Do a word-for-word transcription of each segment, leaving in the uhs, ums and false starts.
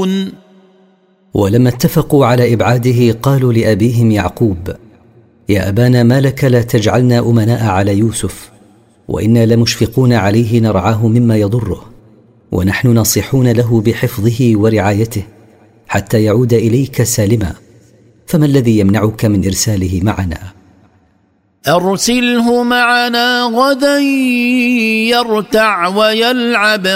لخاسرون. ولما اتفقوا على إبعاده قالوا لأبيهم يعقوب: يا أبانا ما لك لا تجعلنا أمناء على يوسف، وإنا لمشفقون عليه نرعاه مما يضره، ونحن ناصحون له بحفظه ورعايته حتى يعود إليك سالما، فما الذي يمنعك من إرساله معنا؟ أرسله معنا غدا يرتع ويلعب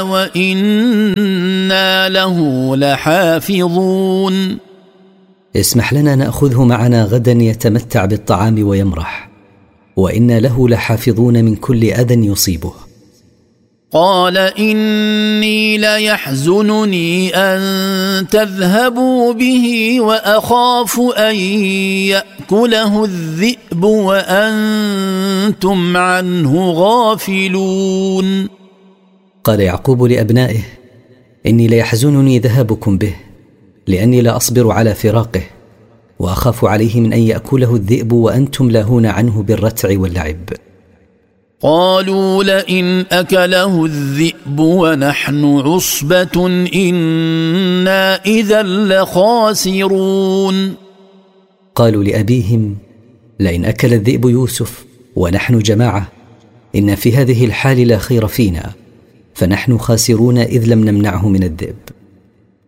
وإنا له لحافظون. اسمح لنا نأخذه معنا غدا يتمتع بالطعام ويمرح، وإنا له لحافظون من كل أذى يصيبه. قال إني ليحزنني أن تذهبوا به وأخاف أن يأكله الذئب وأنتم عنه غافلون. قال يعقوب لأبنائه: إني ليحزنني ذهابكم به، لأني لا أصبر على فراقه، وأخاف عليه من أن يأكله الذئب وأنتم لاهون عنه بالرتع واللعب. قالوا لئن أكله الذئب ونحن عصبة إنا إذا لخاسرون. قالوا لأبيهم: لئن أكل الذئب يوسف ونحن جماعة إن في هذه الحال لا خير فينا، فنحن خاسرون إذ لم نمنعه من الذئب.